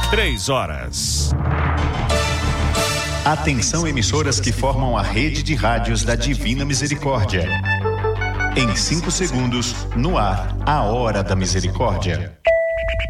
3 horas. Atenção, emissoras que formam a rede de rádios da Divina Misericórdia. Em 5 segundos, no ar, a Hora da Misericórdia.